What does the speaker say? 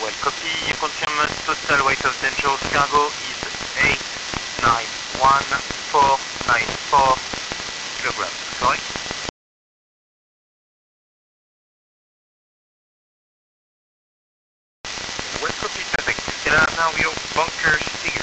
well copy. You confirm total weight of dangerous cargo is 891,494 kilograms, correct? Well copy, perfect. Can I have now your bunker figure?